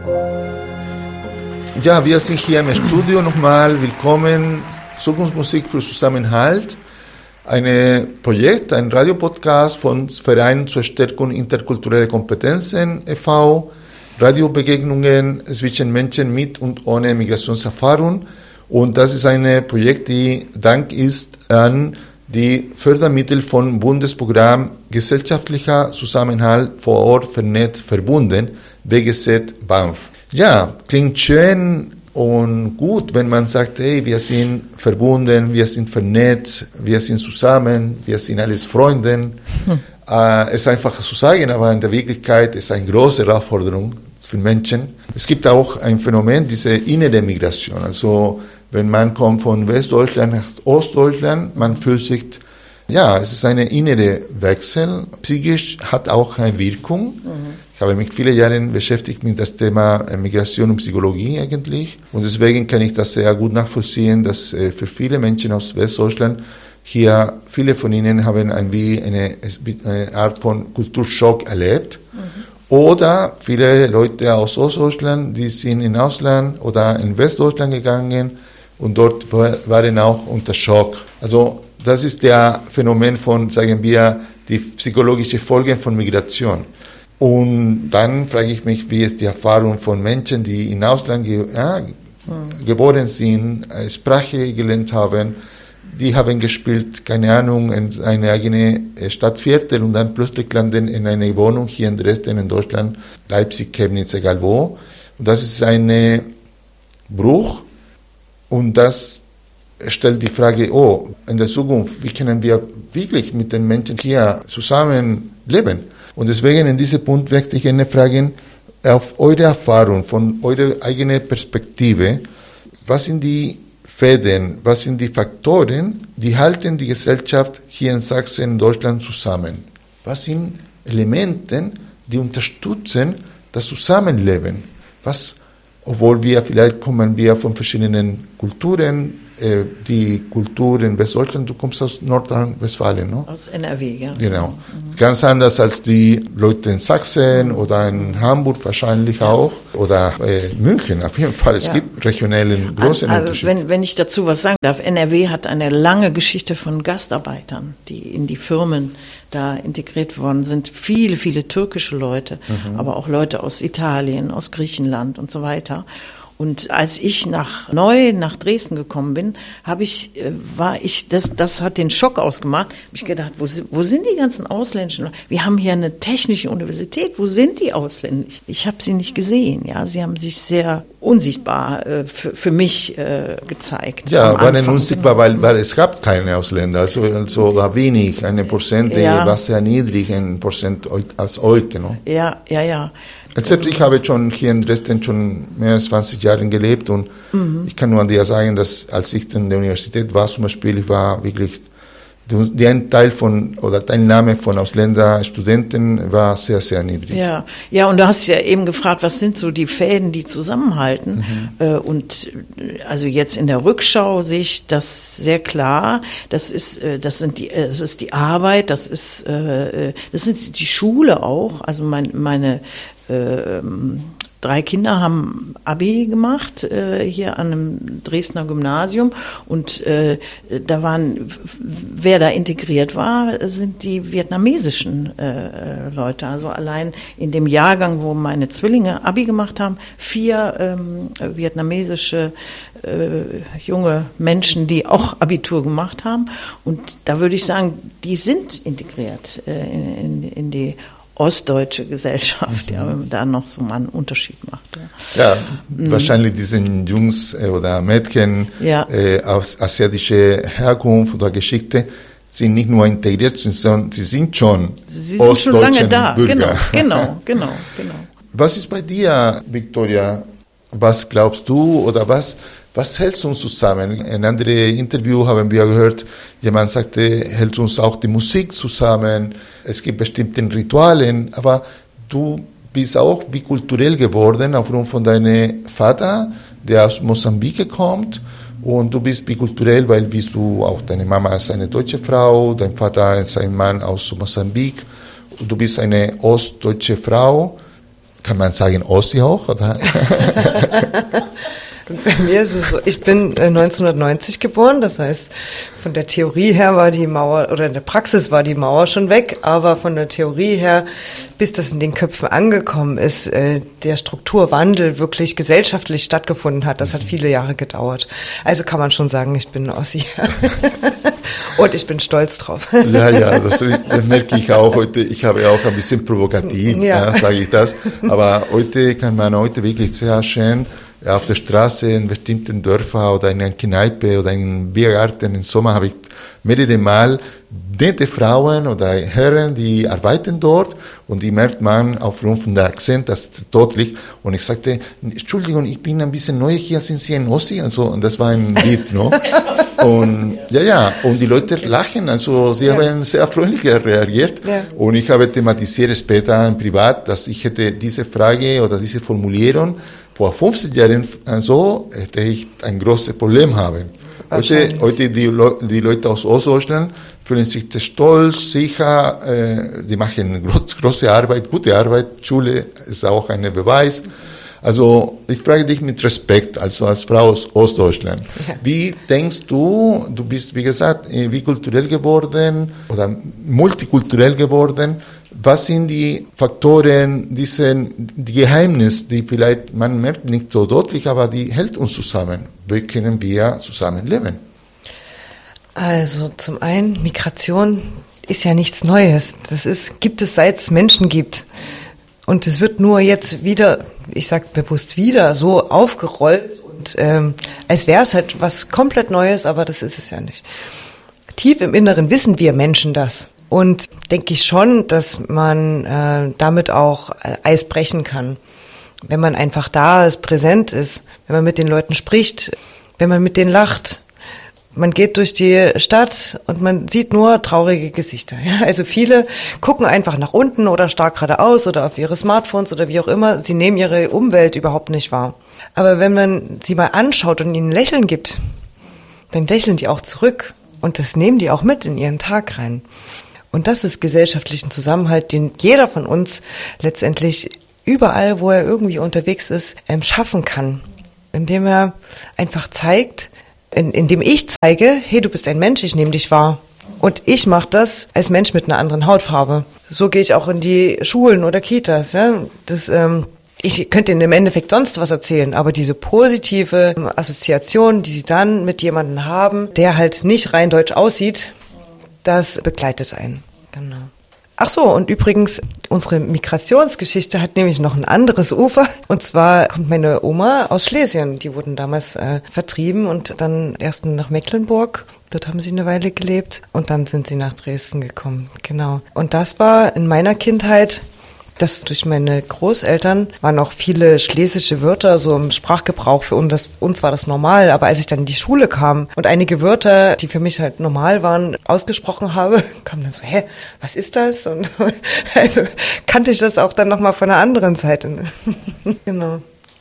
Ja, wir sind hier im Studio nochmal. Willkommen. Zukunftsmusik für Zusammenhalt. Ein Projekt, ein Radiopodcast von Verein zur Stärkung interkultureller Kompetenzen e.V., Radiobegegnungen zwischen Menschen mit und ohne Migrationserfahrung. Und das ist ein Projekt, die Dank ist an die Fördermittel von Bundesprogramm Gesellschaftlicher Zusammenhalt vor Ort vernetzt verbunden, BGZ BAMF. Ja, klingt schön und gut, wenn man sagt, hey, wir sind verbunden, wir sind vernetzt, wir sind zusammen, wir sind alles Freunde. Es ist einfach zu sagen, aber in der Wirklichkeit ist es eine große Herausforderung für Menschen. Es gibt auch ein Phänomen, diese innere Migration. Also wenn man kommt von Westdeutschland nach Ostdeutschland, man fühlt sich, ja, es ist eine innere Wechsel. Psychisch hat auch eine Wirkung. Ich habe mich viele Jahre beschäftigt mit dem Thema Migration und Psychologie eigentlich. Und deswegen kann ich das sehr gut nachvollziehen, dass für viele Menschen aus Westdeutschland hier, viele von ihnen haben eine Art von Kulturschock erlebt. Oder viele Leute aus Ostdeutschland, die sind ins Ausland oder in Westdeutschland gegangen und dort waren auch unter Schock. Also das ist der Phänomen von, sagen wir, die psychologischen Folgen von Migration. Und dann frage ich mich, wie ist die Erfahrung von Menschen, die im Ausland geboren sind, Sprache gelernt haben, die haben gespielt, keine Ahnung, in eine eigene Stadtviertel und dann plötzlich landen in eine Wohnung hier in Dresden, in Deutschland, Leipzig, Chemnitz, egal wo. Und das ist ein Bruch und das stellt die Frage, in der Zukunft, wie können wir wirklich mit den Menschen hier zusammen leben? Und deswegen in diesem Punkt möchte ich Ihnen fragen, auf eure Erfahrung, von eurer eigenen Perspektive, was sind die Fäden, was sind die Faktoren, die halten die Gesellschaft hier in Sachsen, in Deutschland zusammen? Was sind Elemente, die unterstützen das Zusammenleben? Obwohl vielleicht kommen wir von verschiedenen Kulturen, die Kultur in Westdeutschland, du kommst aus Nordrhein-Westfalen, ne? Aus NRW, ja. Genau. Ganz anders als die Leute in Sachsen oder in Hamburg wahrscheinlich auch oder München auf jeden Fall. Es gibt regionelle große Unterschiede. Wenn ich dazu was sagen darf, NRW hat eine lange Geschichte von Gastarbeitern, die in die Firmen da integriert worden sind. Viele, viele türkische Leute, aber auch Leute aus Italien, aus Griechenland und so weiter. Und als ich neu nach Dresden gekommen bin, das hat den Schock ausgemacht. Habe ich gedacht, wo sind die ganzen ausländischen Leute? Wir haben hier eine technische Universität. Wo sind die Ausländer? Ich habe sie nicht gesehen. Ja, sie haben sich sehr unsichtbar für mich gezeigt. Ja, waren unsichtbar, weil es gab keine Ausländer. Also war wenig, 1% war sehr niedrig, 1% als heute. No? Ja. Selbst ich habe schon hier in Dresden schon mehr als 20 Jahre gelebt und ich kann nur an dir sagen, dass als ich in der Universität war, zum Beispiel, ich war wirklich, der Teil Teilnahme von Ausländer, Studenten war sehr, sehr niedrig. Ja, und du hast ja eben gefragt, was sind so die Fäden, die zusammenhalten? Und also jetzt in der Rückschau sehe ich das sehr klar. Das ist die Arbeit, das ist die Schule auch. Also meine 3 Kinder haben Abi gemacht hier an einem Dresdner Gymnasium und wer da integriert war, sind die vietnamesischen Leute. Also allein in dem Jahrgang, wo meine Zwillinge Abi gemacht haben, 4 vietnamesische junge Menschen, die auch Abitur gemacht haben. Und da würde ich sagen, die sind integriert in die ostdeutsche Gesellschaft, wenn man da noch so mal einen Unterschied macht. Ja, wahrscheinlich diese Jungs oder Mädchen aus asiatischer Herkunft oder Geschichte sind nicht nur integriert, sondern sie sind schon ostdeutsche Bürger. Genau. Was ist bei dir, Victoria? Was glaubst du oder was hält uns zusammen? In einem anderen Interview haben wir gehört, jemand sagte, hält uns auch die Musik zusammen. Es gibt bestimmte Ritualen, aber du bist auch bikulturell geworden aufgrund von deinem Vater, der aus Mosambik kommt. Und du bist bikulturell, weil deine Mama ist eine deutsche Frau, dein Vater ist ein Mann aus Mosambik. Und du bist eine ostdeutsche Frau. Kann man sagen Ossi auch, oder? Bei mir ist es so, ich bin 1990 geboren, das heißt, von der Theorie her war die Mauer, oder in der Praxis war die Mauer schon weg, aber von der Theorie her, bis das in den Köpfen angekommen ist, der Strukturwandel wirklich gesellschaftlich stattgefunden hat, das hat viele Jahre gedauert. Also kann man schon sagen, ich bin Ossi. Und ich bin stolz drauf. Ja, das merke ich auch heute. Ich habe auch ein bisschen provokativ, sage ich das. Aber heute kann man wirklich sehr schön auf der Straße in bestimmten Dörfern oder in einer Kneipe oder in einem Biergarten im Sommer habe ich mehrere Mal nette Frauen oder Herren, die arbeiten dort und die merkt man aufgrund von der Akzent, das ist deutlich. Und ich sagte, Entschuldigung, ich bin ein bisschen neu hier, sind Sie ein Ossi? Also, und das war ein Lied, no? Und und die Leute lachen, also sie haben sehr freundlich reagiert. Ja. Und ich habe thematisiert später im Privat, dass ich hätte diese Frage oder diese Formulierung vor 15 Jahren so hätte ich ein großes Problem haben. Heute die Leute aus Ostdeutschland fühlen sich stolz, sicher, die machen große Arbeit, gute Arbeit, Schule ist auch ein Beweis. Also ich frage dich mit Respekt, also als Frau aus Ostdeutschland. Ja. Wie denkst du, du bist wie gesagt bikulturell geworden oder multikulturell geworden, was sind die Faktoren, die Geheimnisse, die vielleicht, man merkt nicht so deutlich, aber die hält uns zusammen. Wie können wir zusammenleben? Also zum einen, Migration ist ja nichts Neues. Gibt es seit es Menschen gibt. Und es wird nur jetzt wieder, ich sage bewusst wieder, so aufgerollt. Und als wäre es halt was komplett Neues, aber das ist es ja nicht. Tief im Inneren wissen wir Menschen das. Und denke ich schon, dass man damit auch Eis brechen kann. Wenn man einfach da ist, präsent ist, wenn man mit den Leuten spricht, wenn man mit denen lacht. Man geht durch die Stadt und man sieht nur traurige Gesichter. Ja? Also viele gucken einfach nach unten oder stark geradeaus oder auf ihre Smartphones oder wie auch immer. Sie nehmen ihre Umwelt überhaupt nicht wahr. Aber wenn man sie mal anschaut und ihnen ein Lächeln gibt, dann lächeln die auch zurück. Und das nehmen die auch mit in ihren Tag rein. Und das ist gesellschaftlichen Zusammenhalt, den jeder von uns letztendlich überall, wo er irgendwie unterwegs ist, schaffen kann. Indem er einfach zeigt, indem ich zeige, hey, du bist ein Mensch, ich nehme dich wahr. Und ich mache das als Mensch mit einer anderen Hautfarbe. So gehe ich auch in die Schulen oder Kitas. Ja? Ich könnte Ihnen im Endeffekt sonst was erzählen, aber diese positive Assoziation, die Sie dann mit jemandem haben, der halt nicht rein deutsch aussieht, das begleitet einen. Genau. Ach so, und übrigens, unsere Migrationsgeschichte hat nämlich noch ein anderes Ufer. Und zwar kommt meine Oma aus Schlesien. Die wurden damals vertrieben und dann erst nach Mecklenburg. Dort haben sie eine Weile gelebt und dann sind sie nach Dresden gekommen. Genau. Und das war in meiner Kindheit, das durch meine Großeltern waren auch viele schlesische Wörter so im Sprachgebrauch. Für uns war das normal, aber als ich dann in die Schule kam und einige Wörter, die für mich halt normal waren, ausgesprochen habe, kam dann so, was ist das? Und also kannte ich das auch dann nochmal von einer anderen Seite. Genau.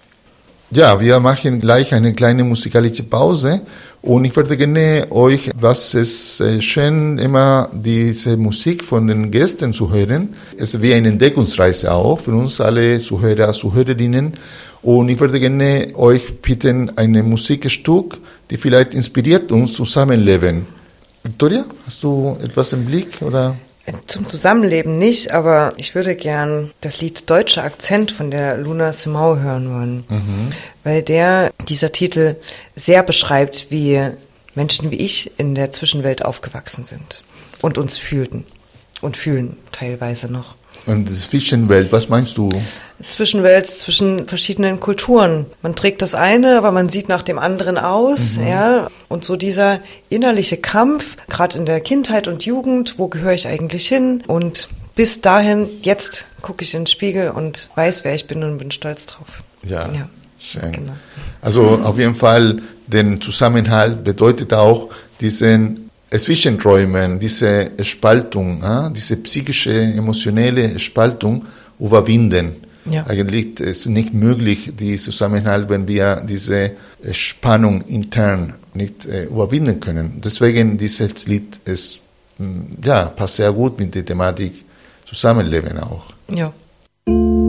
Ja, wir machen gleich eine kleine musikalische Pause und ich würde gerne euch, was es schön immer diese Musik von den Gästen zu hören. Es ist wie eine Entdeckungsreise auch für uns alle Zuhörer, Zuhörerinnen und ich würde gerne euch bitten, ein Musikstück, die vielleicht inspiriert uns zusammenleben. Victoria, hast du etwas im Blick oder? Zum Zusammenleben nicht, aber ich würde gern das Lied Deutscher Akzent von der Luna Simau hören wollen, weil dieser Titel sehr beschreibt, wie Menschen wie ich in der Zwischenwelt aufgewachsen sind und uns fühlten und fühlen teilweise noch. Und die Zwischenwelt, was meinst du? Zwischenwelt zwischen verschiedenen Kulturen. Man trägt das eine, aber man sieht nach dem anderen aus, ja. Und so dieser innerliche Kampf, gerade in der Kindheit und Jugend, wo gehöre ich eigentlich hin? Und bis dahin, jetzt gucke ich in den Spiegel und weiß, wer ich bin und bin stolz drauf. Ja. Schön. Genau. Also auf jeden Fall, den Zusammenhalt bedeutet auch diesen Zwischenräumen, diese Spaltung, diese psychische, emotionelle Spaltung überwinden. Ja. Eigentlich ist es nicht möglich, die Zusammenhalt, wenn wir diese Spannung intern nicht überwinden können. Deswegen dieses Lied passt sehr gut mit der Thematik Zusammenleben auch. Ja.